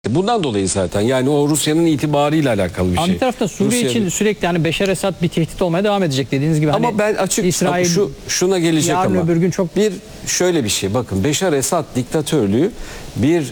Bundan dolayı zaten yani o Rusya'nın itibarıyla alakalı bir şey. Aynı tarafta Suriye için sürekli hani Beşar Esad bir tehdit olmaya devam edecek dediğiniz gibi. Ama hani ben açık İsrail şuna gelecek yarın ama öbür gün çok bir şöyle bir şey, bakın Beşar Esad diktatörlüğü bir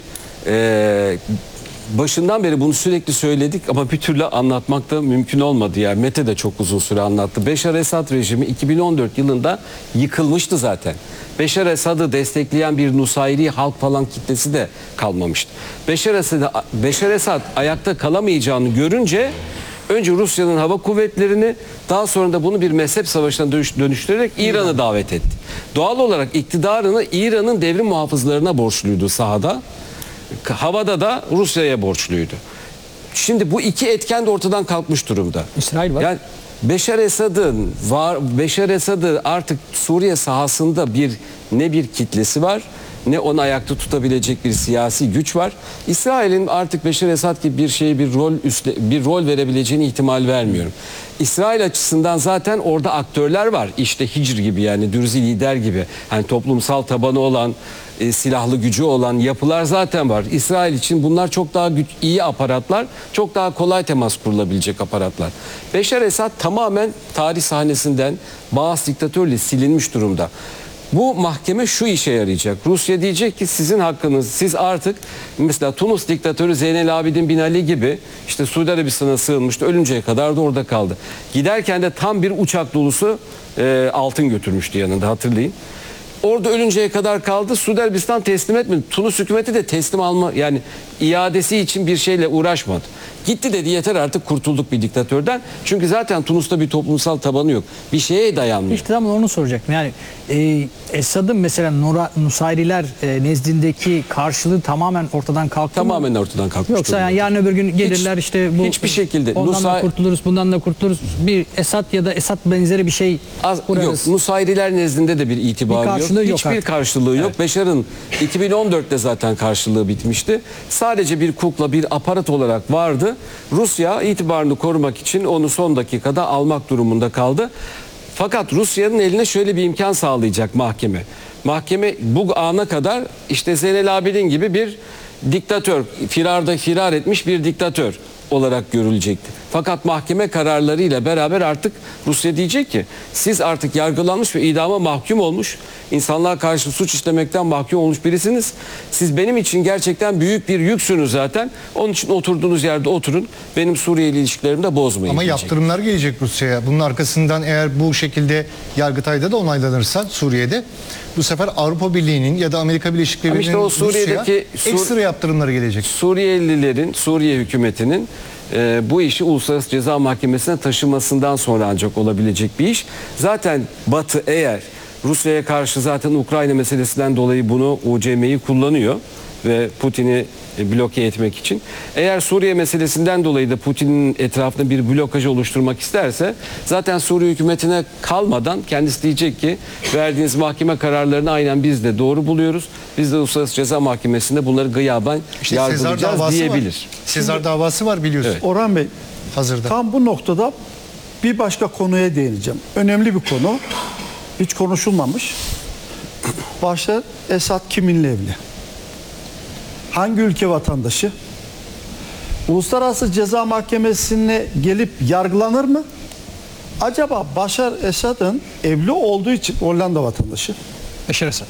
başından beri bunu sürekli söyledik ama bir türlü anlatmak da mümkün olmadı. Yani Mete de çok uzun süre anlattı. Beşar Esad rejimi 2014 yılında yıkılmıştı zaten. Beşar Esad'ı destekleyen bir Nusayri halk falan kitlesi de kalmamıştı. Beşar Esad ayakta kalamayacağını görünce önce Rusya'nın hava kuvvetlerini, daha sonra da bunu bir mezhep savaşına dönüştürerek İran'ı davet etti. Doğal olarak iktidarını İran'ın devrim muhafızlarına borçluydu sahada. Havada da Rusya'ya borçluydu. Şimdi bu iki etken de ortadan kalkmış durumda. İsrail var. Yani Beşar Esad'ın artık Suriye sahasında ne bir kitlesi var, ne onu ayakta tutabilecek bir siyasi güç var. İsrail'in artık Beşar Esad gibi bir rol verebileceğini ihtimal vermiyorum. İsrail açısından zaten orada aktörler var. İşte Hicr gibi, yani Dürzi lider gibi, hani toplumsal tabanı olan, silahlı gücü olan yapılar zaten var. İsrail için bunlar çok daha iyi aparatlar, çok daha kolay temas kurulabilecek aparatlar. Beşar Esad tamamen tarih sahnesinden Baas diktatörlüğü silinmiş durumda. Bu mahkeme şu işe yarayacak. Rusya diyecek ki sizin hakkınız, siz artık mesela Tunus diktatörü Zeynel Abidin Bin Ali gibi işte Suudi Arabistan'a sığınmıştı. Ölünceye kadar da orada kaldı. Giderken de tam bir uçak dolusu altın götürmüştü yanında, hatırlayın. Orada ölünceye kadar kaldı. Suudi Arabistan teslim etmedi. Tunus hükümeti de teslim alma, yani iadesi için bir şeyle uğraşmadı. Gitti dedi, yeter artık, kurtulduk bir diktatörden. Çünkü zaten Tunus'ta bir toplumsal tabanı yok. Bir şeye dayanmıyor. İşte tam onu soracaktım. Yani Esad'ın mesela Nusayriler nezdindeki karşılığı tamamen ortadan kalktı Tamamen mı? ortadan kalkmış. Yoksa yani yarın öbür gün gelirler işte bu hiçbir şekilde ondan da kurtuluruz, bundan da kurtuluruz. Bir Esad ya da Esad benzeri bir şey yok. Nusayriler nezdinde de bir itibarı yok. Hiçbir karşılığı yok. Evet. Beşar'ın 2014'te zaten karşılığı bitmişti. Sadece bir kukla, bir aparat olarak vardı. Rusya itibarını korumak için onu son dakikada almak durumunda kaldı. Fakat Rusya'nın eline şöyle bir imkan sağlayacak mahkeme. Mahkeme bu ana kadar işte Zeynel Abidin gibi bir diktatör, firar etmiş bir diktatör olarak görülecekti. Fakat mahkeme kararlarıyla beraber artık Rusya diyecek ki siz artık yargılanmış ve idama mahkum olmuş, insanlığa karşı suç işlemekten mahkum olmuş birisiniz. Siz benim için gerçekten büyük bir yüksünüz zaten. Onun için oturduğunuz yerde oturun. Benim Suriye ile ilişkilerimi de bozmayın. Ama diyecek. Yaptırımlar gelecek Rusya'ya. Bunun arkasından eğer bu şekilde Yargıtay'da da onaylanırsa Suriye'de, bu sefer Avrupa Birliği'nin ya da Amerika Birleşik Devletleri'nin işte o Suriye'deki ekstra yaptırımları gelecek. Suriyelilerin, Suriye hükümetinin bu işi Uluslararası Ceza Mahkemesi'ne taşımasından sonra ancak olabilecek bir iş. Zaten Batı eğer Rusya'ya karşı zaten Ukrayna meselesinden dolayı bunu, UCM'yi kullanıyor ve Putin'i bloke etmek için. Eğer Suriye meselesinden dolayı da Putin'in etrafında bir blokaj oluşturmak isterse zaten Suriye hükümetine kalmadan kendisi diyecek ki verdiğiniz mahkeme kararlarını aynen biz de doğru buluyoruz. Biz de Uluslararası Ceza Mahkemesi'nde bunları gıyaben yargılayacağız diyebilir. Sezar davası var biliyorsun. Evet. Orhan Bey, Hazırda. tam bu noktada bir başka konuya değineceğim. Önemli bir konu. Hiç konuşulmamış. Başta Esad kiminle evli? Hangi ülke vatandaşı? Uluslararası Ceza Mahkemesi'ne gelip yargılanır mı? Acaba Beşar Esad'ın evli olduğu için Hollanda vatandaşı. Beşar Esad.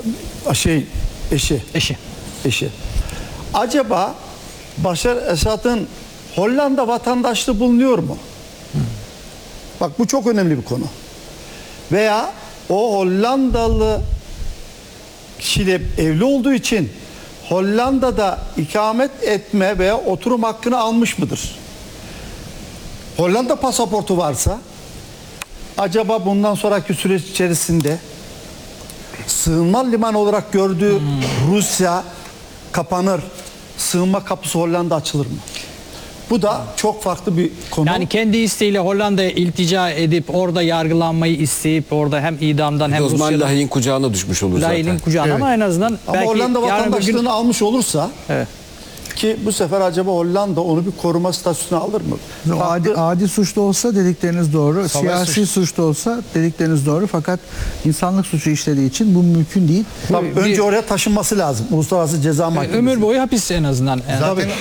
Eşi. Acaba Beşar Esad'ın Hollanda vatandaşlığı bulunuyor mu? Bak bu çok önemli bir konu. Veya o Hollandalı kişiyle evli olduğu için Hollanda'da ikamet etme veya oturum hakkını almış mıdır? Hollanda pasaportu varsa acaba bundan sonraki süreç içerisinde sığınma limanı olarak gördüğü Rusya kapanır, sığınma kapısı Hollanda açılır mı? Bu da çok farklı bir konu. Yani kendi isteğiyle Hollanda'ya iltica edip orada yargılanmayı isteyip orada hem idamdan hem Osman Rusya'dan Lahey'in kucağına düşmüş olur zaten. Lahey'in kucağına, Evet. ama en azından Ama belki Hollanda yarın öbür gün vatandaşlığını almış olursa evet. ki bu sefer acaba Hollanda onu bir koruma statüsüne alır mı? Adi suçlu olsa dedikleriniz doğru. Savaş Siyasi suçu. suçlu olsa dedikleriniz doğru. Fakat insanlık suçu işlediği için bu mümkün değil. Tabii önce oraya taşınması lazım. Uluslararası Ceza Mahkemesi. Ömür boyu hapis en azından. Yani. Zaten